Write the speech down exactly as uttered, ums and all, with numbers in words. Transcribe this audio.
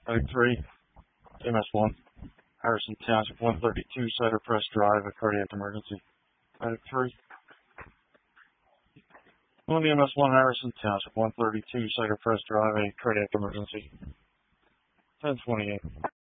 Medic three, E M S one, Harrison Township, one thirty-two, Cider Press Drive, a cardiac emergency. Medic three. one E M S one, Harrison Township, one thirty-two, Cider Press Drive, a cardiac emergency. ten twenty-eight.